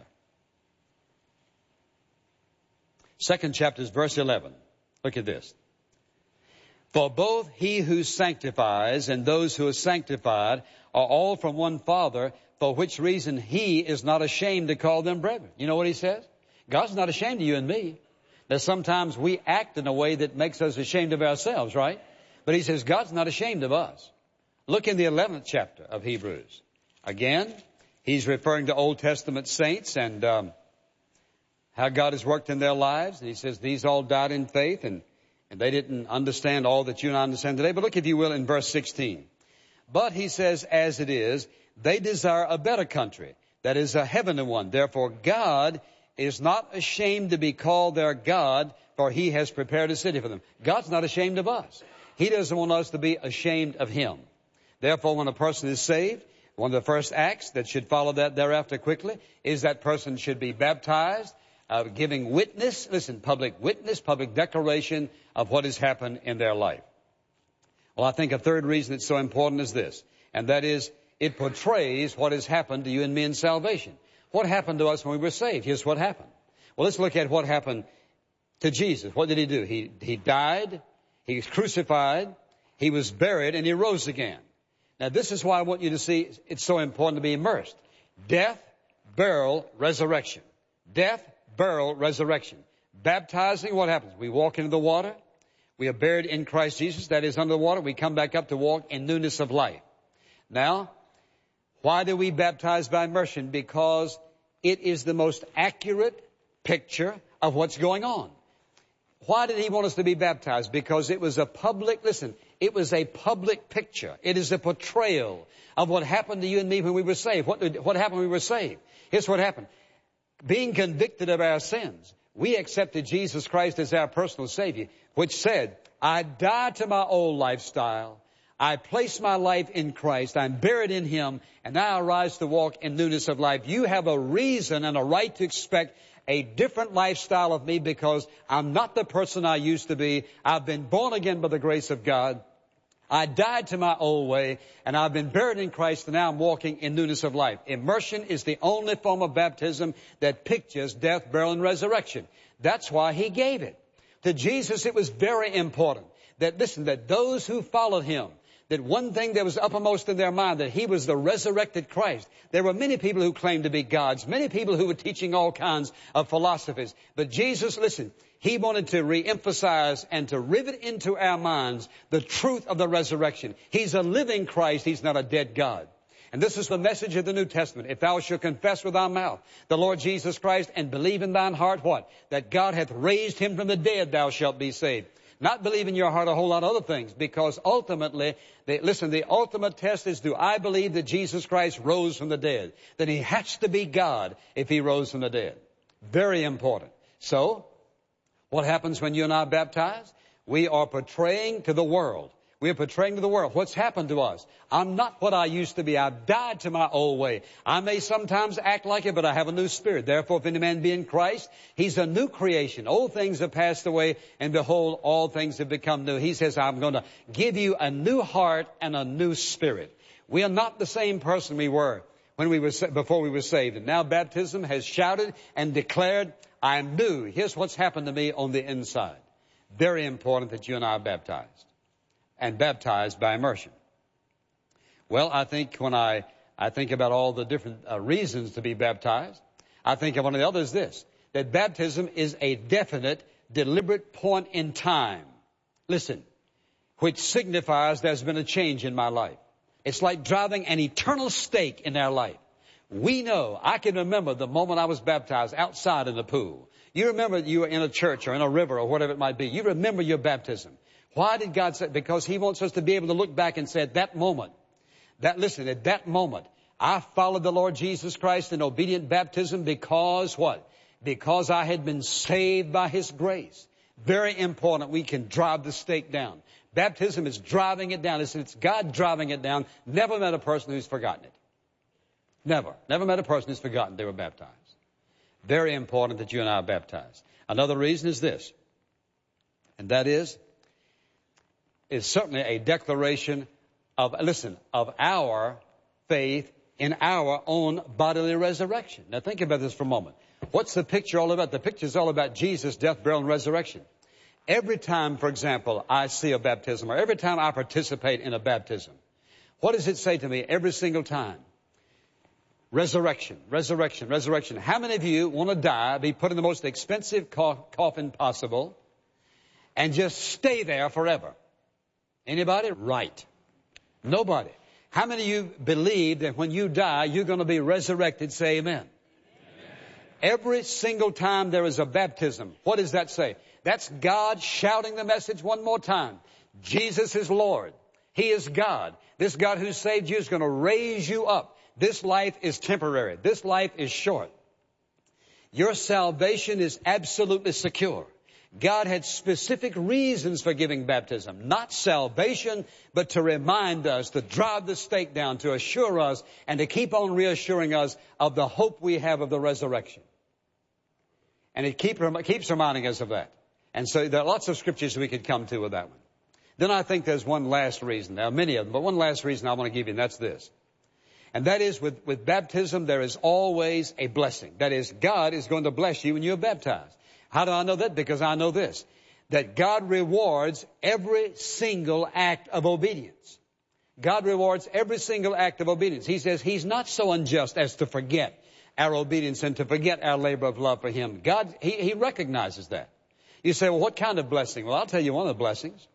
2nd chapter is verse 11. Look at this. For both he who sanctifies and those who are sanctified are all from one Father, for which reason he is not ashamed to call them brethren. You know what he says? God's not ashamed of you and me. Now sometimes we act in a way that makes us ashamed of ourselves, right? But he says God's not ashamed of us. Look in the 11th chapter of Hebrews. Again, he's referring to Old Testament saints and how God has worked in their lives. And he says these all died in faith and they didn't understand all that you and I understand today. But look, if you will, in verse 16. But he says, as it is, they desire a better country, that is a heavenly one. Therefore, God is not ashamed to be called their God, for he has prepared a city for them. God's not ashamed of us. He doesn't want us to be ashamed of him. Therefore, when a person is saved, one of the first acts that should follow that thereafter quickly is that person should be baptized, giving witness, listen, public witness, public declaration of what has happened in their life. Well, I think a third reason it's so important is this, and that is it portrays what has happened to you and me in salvation. What happened to us when we were saved? Here's what happened. Well, let's look at what happened to Jesus. What did he do? He died, he was crucified, he was buried, and he rose again. Now, this is why I want you to see it's so important to be immersed. Death, burial, resurrection. Death, burial, resurrection. Baptizing, what happens? We walk into the water. We are buried in Christ Jesus. That is under the water. We come back up to walk in newness of life. Now, why do we baptize by immersion? Because it is the most accurate picture of what's going on. Why did he want us to be baptized? Because it was a public, listen, it was a public picture. It is a portrayal of what happened to you and me when we were saved. What happened when we were saved? Here's what happened. Being convicted of our sins, we accepted Jesus Christ as our personal Savior, which said, I died to my old lifestyle. I place my life in Christ. I'm buried in him, and now I rise to walk in newness of life. You have a reason and a right to expect a different lifestyle of me because I'm not the person I used to be. I've been born again by the grace of God. I died to my old way, and I've been buried in Christ, and now I'm walking in newness of life. Immersion is the only form of baptism that pictures death, burial, and resurrection. That's why he gave it. To Jesus, it was very important that, listen, that those who followed him, that one thing that was uppermost in their mind, that he was the resurrected Christ. There were many people who claimed to be gods, many people who were teaching all kinds of philosophies. But Jesus, listen, he wanted to reemphasize and to rivet into our minds the truth of the resurrection. He's a living Christ. He's not a dead God. And this is the message of the New Testament. If thou shalt confess with thy mouth the Lord Jesus Christ and believe in thine heart what? That God hath raised him from the dead, thou shalt be saved. Not believe in your heart a whole lot of other things, because ultimately, the ultimate test is, do I believe that Jesus Christ rose from the dead? Then he has to be God if he rose from the dead. Very important. So, what happens when you and I are baptized? We are portraying to the world. We're portraying to the world what's happened to us. I'm not what I used to be. I've died to my old way. I may sometimes act like it, but I have a new spirit. Therefore, if any man be in Christ, he's a new creation. Old things have passed away, and behold, all things have become new. He says, I'm going to give you a new heart and a new spirit. We are not the same person we were before we were saved. And now baptism has shouted and declared, I am new. Here's what's happened to me on the inside. Very important that you and I are baptized. And baptized by immersion. Well, I think when I think about all the different reasons to be baptized, I think of one of the others this, that baptism is a definite, deliberate point in time. Listen, which signifies there's been a change in my life. It's like driving an eternal stake in our life. We know, I can remember the moment I was baptized outside in the pool. You remember you were in a church or in a river or whatever it might be. You remember your baptism. Why did God say? Because He wants us to be able to look back and say at that moment, at that moment, I followed the Lord Jesus Christ in obedient baptism because what? Because I had been saved by His grace. Very important. We can drive the stake down. Baptism is driving it down. It's God driving it down. Never met a person who's forgotten it. Never. Never met a person who's forgotten they were baptized. Very important that you and I are baptized. Another reason is this. And that is certainly a declaration of our faith in our own bodily resurrection. Now think about this for a moment. What's the picture all about? The picture is all about Jesus' death, burial, and resurrection. Every time, for example, I see a baptism, or every time I participate in a baptism, what does it say to me every single time? Resurrection, resurrection, resurrection. How many of you want to die, be put in the most expensive coffin possible, and just stay there forever? Anybody? Right. Nobody. How many of you believe that when you die, you're going to be resurrected? Say amen. Amen. Every single time there is a baptism, what does that say? That's God shouting the message one more time. Jesus is Lord. He is God. This God who saved you is going to raise you up. This life is temporary. This life is short. Your salvation is absolutely secure. God had specific reasons for giving baptism, not salvation, but to remind us, to drive the stake down, to assure us, and to keep on reassuring us of the hope we have of the resurrection. And it keeps reminding us of that. And so there are lots of scriptures we could come to with that one. Then I think there's one last reason. There are many of them, but one last reason I want to give you, and that's this. And that is with baptism, there is always a blessing. That is, God is going to bless you when you're baptized. How do I know that? Because I know this, that God rewards every single act of obedience. God rewards every single act of obedience. He says He's not so unjust as to forget our obedience and to forget our labor of love for Him. God, He recognizes that. You say, well, what kind of blessing? Well, I'll tell you one of the blessings.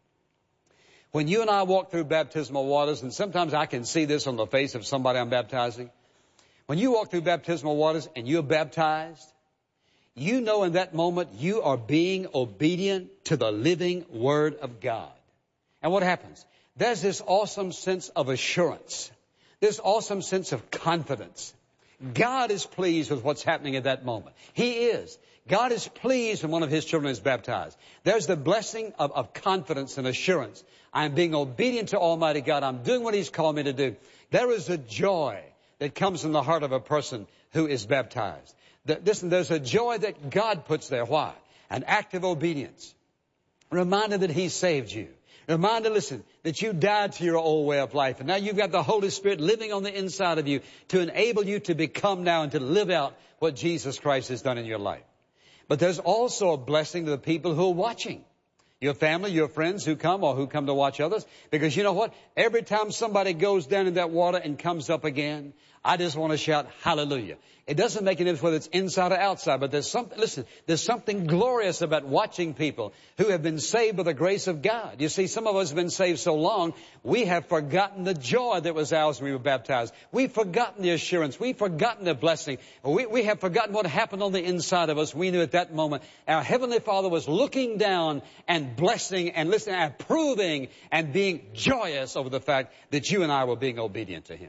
When you and I walk through baptismal waters, and sometimes I can see this on the face of somebody I'm baptizing. When you walk through baptismal waters and you're baptized, you know in that moment you are being obedient to the living Word of God. And what happens? There's this awesome sense of assurance, this awesome sense of confidence. God is pleased with what's happening at that moment. He is. God is pleased when one of His children is baptized. There's the blessing of confidence and assurance. I'm being obedient to Almighty God. I'm doing what He's called me to do. There is a joy that comes in the heart of a person who is baptized. Listen, there's a joy that God puts there. Why? An act of obedience. A reminder that He saved you. A reminder, listen, that you died to your old way of life. And now you've got the Holy Spirit living on the inside of you to enable you to become now and to live out what Jesus Christ has done in your life. But there's also a blessing to the people who are watching. Your family, your friends who come or who come to watch others. Because you know what? Every time somebody goes down in that water and comes up again, I just want to shout hallelujah. It doesn't make any difference whether it's inside or outside, but there's something glorious about watching people who have been saved by the grace of God. You see, some of us have been saved so long, we have forgotten the joy that was ours when we were baptized. We've forgotten the assurance. We've forgotten the blessing. We have forgotten what happened on the inside of us. We knew at that moment our Heavenly Father was looking down and blessing and listening, approving and being joyous over the fact that you and I were being obedient to Him.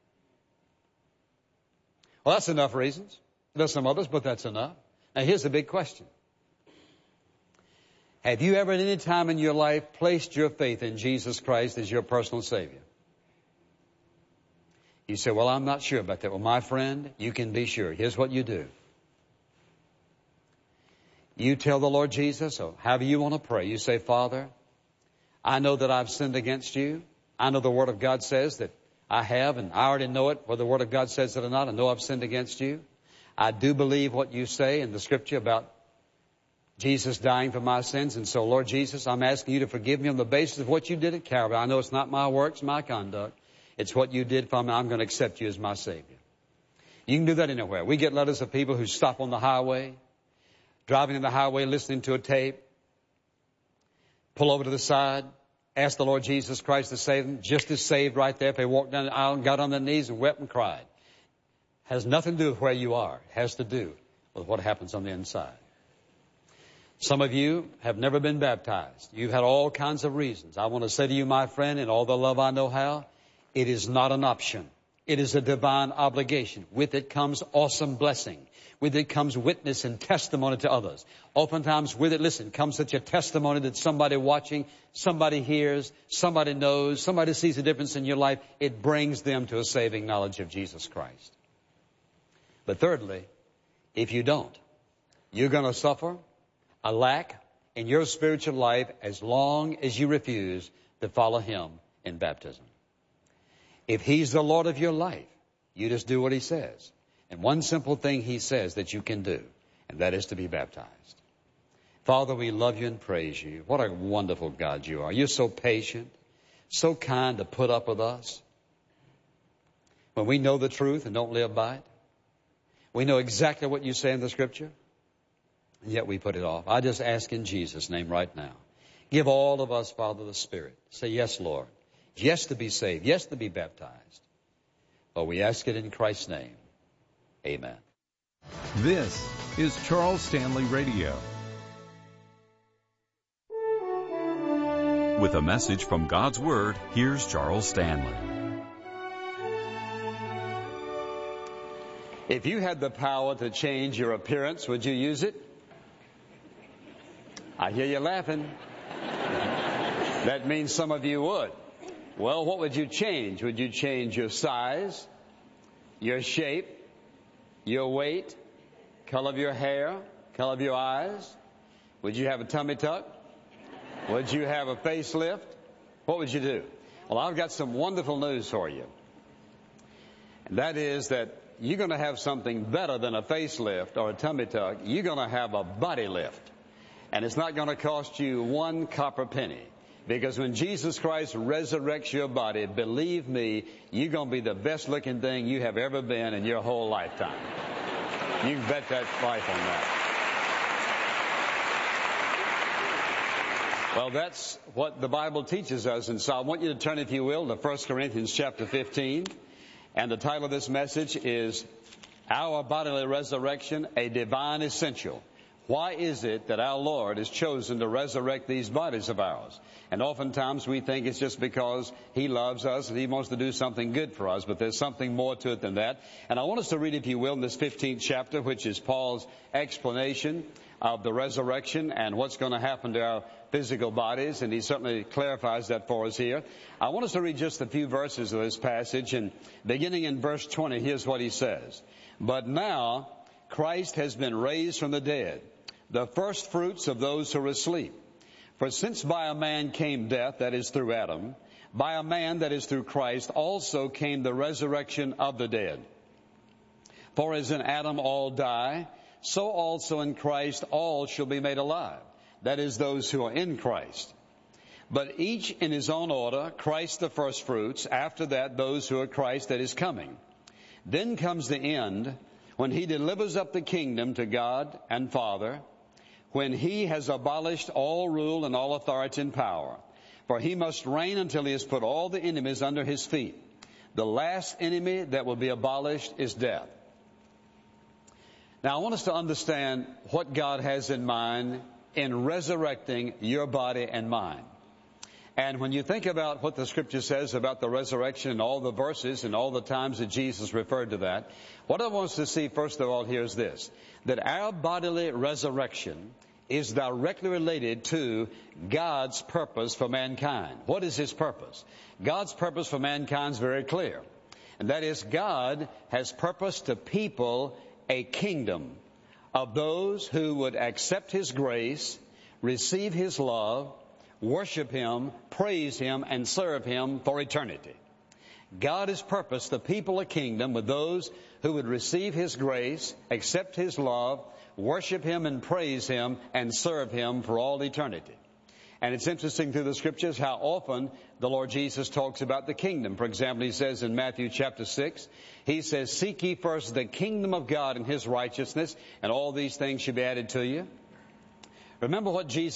Well, that's enough reasons. There's some others, but that's enough. Now, here's the big question. Have you ever at any time in your life placed your faith in Jesus Christ as your personal Savior? You say, well, I'm not sure about that. Well, my friend, you can be sure. Here's what you do. You tell the Lord Jesus, or however you want to pray, you say, Father, I know that I've sinned against you. I know the Word of God says that I have, and I already know it, whether the Word of God says it or not. I know I've sinned against you. I do believe what you say in the Scripture about Jesus dying for my sins. And so, Lord Jesus, I'm asking you to forgive me on the basis of what you did at Calvary. I know it's not my works, my conduct. It's what you did for me. I'm going to accept you as my Savior. You can do that anywhere. We get letters of people who stop on the highway, driving on the highway, listening to a tape, pull over to the side, ask the Lord Jesus Christ to save them, just as saved right there if they walked down the aisle and got on their knees and wept and cried. Has nothing to do with where you are. It has to do with what happens on the inside. Some of you have never been baptized. You've had all kinds of reasons. I want to say to you, my friend, in all the love I know how, it is not an option. It is a divine obligation. With it comes awesome blessing. With it comes witness and testimony to others. Oftentimes with it, listen, comes such a testimony that somebody watching, somebody hears, somebody knows, somebody sees a difference in your life. It brings them to a saving knowledge of Jesus Christ. But thirdly, if you don't, you're going to suffer a lack in your spiritual life as long as you refuse to follow Him in baptism. If He's the Lord of your life, you just do what He says. And one simple thing He says that you can do, and that is to be baptized. Father, we love you and praise you. What a wonderful God you are. You're so patient, so kind to put up with us. When we know the truth and don't live by it, we know exactly what you say in the Scripture, and yet we put it off. I just ask in Jesus' name right now. Give all of us, Father, the Spirit. Say, yes, Lord. Yes, to be saved. Yes, to be baptized. But we ask it in Christ's name. Amen. This is Charles Stanley Radio. With a message from God's Word, here's Charles Stanley. If you had the power to change your appearance, would you use it? I hear you laughing. That means some of you would. Well, what would you change? Would you change your size, your shape, your weight, color of your hair, color of your eyes? Would you have a tummy tuck? Would you have a facelift? What would you do? Well, I've got some wonderful news for you. And that is that you're going to have something better than a facelift or a tummy tuck. You're going to have a body lift. And it's not going to cost you one copper penny. Because when Jesus Christ resurrects your body, believe me, you're going to be the best looking thing you have ever been in your whole lifetime. You can bet that life on that. Well, that's what the Bible teaches us. And so I want you to turn, if you will, to 1 Corinthians chapter 15. And the title of this message is Our Bodily Resurrection, a Divine Essential. Why is it that our Lord has chosen to resurrect these bodies of ours? And oftentimes we think it's just because He loves us and He wants to do something good for us, but there's something more to it than that. And I want us to read, if you will, in this 15th chapter, which is Paul's explanation of the resurrection and what's going to happen to our physical bodies, and he certainly clarifies that for us here. I want us to read just a few verses of this passage, and beginning in verse 20, here's what he says. But now Christ has been raised from the dead, the first fruits of those who are asleep. For since by a man came death, that is through Adam, by a man, that is through Christ, also came the resurrection of the dead. For as in Adam all die, so also in Christ all shall be made alive. That is, those who are in Christ. But each in his own order, Christ the first fruits, after that those who are Christ that is coming. Then comes the end, when He delivers up the kingdom to God and Father, when He has abolished all rule and all authority and power. For He must reign until He has put all the enemies under His feet. The last enemy that will be abolished is death. Now I want us to understand what God has in mind in resurrecting your body and mine. And when you think about what the Scripture says about the resurrection and all the verses and all the times that Jesus referred to that, what I want us to see first of all here is this, that our bodily resurrection is directly related to God's purpose for mankind. What is His purpose? God's purpose for mankind is very clear. And that is, God has purposed to people a kingdom of those who would accept His grace, receive His love, worship Him, praise Him, and serve Him for eternity. God has purposed the people a kingdom with those who would receive His grace, accept His love, worship Him and praise Him, and serve Him for all eternity. And it's interesting through the Scriptures how often the Lord Jesus talks about the kingdom. For example, He says in Matthew chapter 6, He says, "Seek ye first the kingdom of God and His righteousness, and all these things shall be added to you." Remember what Jesus